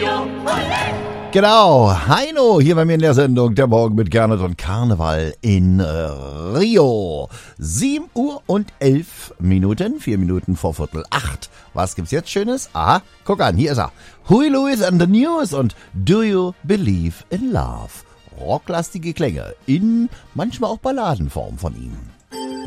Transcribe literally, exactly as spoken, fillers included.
Genau, Heino hier bei mir in der Sendung, der Morgen mit Gernot und Karneval in äh, Rio. sieben Uhr und elf Minuten, vier Minuten vor Viertel acht. Was gibt's jetzt Schönes? Aha, guck an, hier ist er. Huey Lewis and the News und Do You Believe in Love? Rocklastige Klänge in manchmal auch Balladenform von ihm.